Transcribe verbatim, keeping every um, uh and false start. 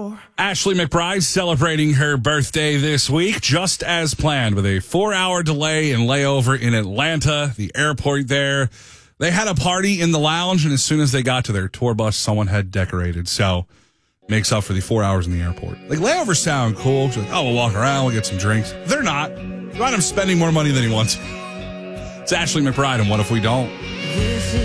Ashley McBride celebrating her birthday this week, just as planned, with a four-hour delay and layover in Atlanta, the airport there. They had a party in the lounge, and as soon as they got to their tour bus, someone had decorated. So, makes up for the four hours in the airport. Like, layovers sound cool. Like, oh, we'll walk around, we'll get some drinks. They're not. You wind up spending more money than he wants. It's Ashley McBride, and what if we don't?